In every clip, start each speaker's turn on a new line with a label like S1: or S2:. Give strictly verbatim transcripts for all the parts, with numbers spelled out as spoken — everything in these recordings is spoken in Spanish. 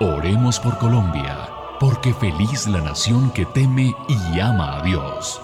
S1: Oremos por Colombia, porque feliz la nación que teme y ama a Dios.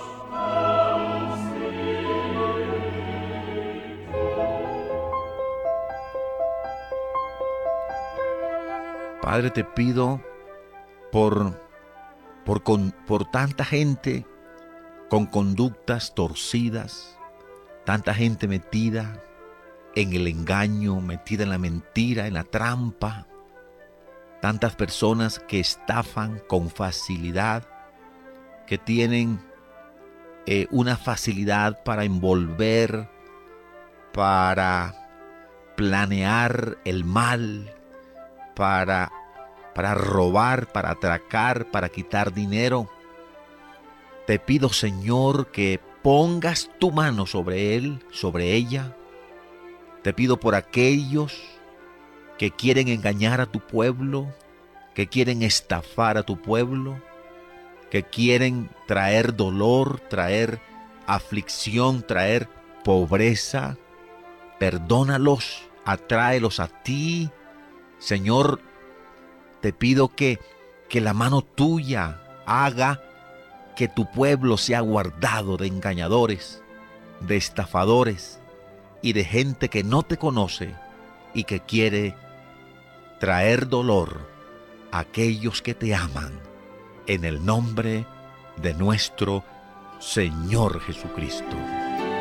S2: Padre, te pido por, por, con, por tanta gente con conductas torcidas, tanta gente metida en el engaño, metida en la mentira, en la trampa, tantas personas que estafan con facilidad, que tienen eh, una facilidad para envolver, para planear el mal, para, para robar, para atracar, para quitar dinero. Te pido, Señor, que pongas tu mano sobre él, sobre ella. Te pido por aquellos que quieren engañar a tu pueblo, que quieren estafar a tu pueblo, que quieren traer dolor, traer aflicción, traer pobreza. Perdónalos, atráelos a ti. Señor, te pido que, que la mano tuya haga que tu pueblo sea guardado de engañadores, de estafadores y de gente que no te conoce y que quiere traer dolor a aquellos que te aman, en el nombre de nuestro Señor Jesucristo.